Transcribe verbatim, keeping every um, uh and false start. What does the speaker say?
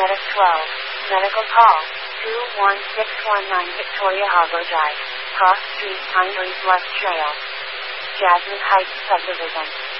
Medic twelve. Medical call. two one six one nine Victoria Harbor Drive. Cross Street, Pine Reef West Trail. Jasmine Heights Subdivision.